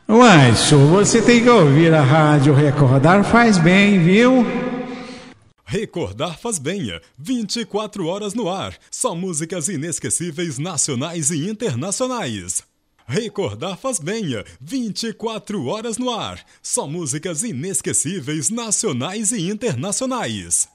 Uai, senhor, você tem que ouvir a Rádio Recordar faz bem, viu? Recordar faz bem, 24 horas no ar, só músicas inesquecíveis nacionais e internacionais. Recordar faz bem, 24 horas no ar, só músicas inesquecíveis nacionais e internacionais.